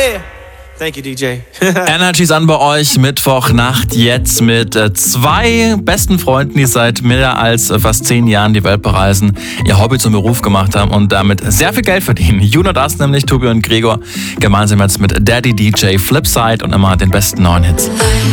Yeah. Thank you, DJ. Energy ist an bei euch, Mittwochnacht jetzt mit zwei besten Freunden, die seit mehr als fast 10 Jahren die Welt bereisen, ihr Hobby zum Beruf gemacht haben und damit sehr viel Geld verdienen. Juno das nämlich, Tobi und Gregor, gemeinsam jetzt mit Daddy DJ Flipside und immer den besten neuen Hits.